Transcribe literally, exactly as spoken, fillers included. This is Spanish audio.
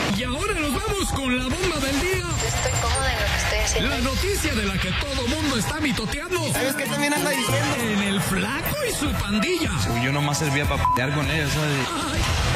Y ahora nos vamos con la bomba del día. Estoy cómoda en lo que estoy haciendo. La noticia de la que todo mundo está mitoteando. ¿Sabes qué también anda diciendo? En el Flaco y su pandilla. Yo nomás servía para p***ar con ellos, ¿sabes? Ay,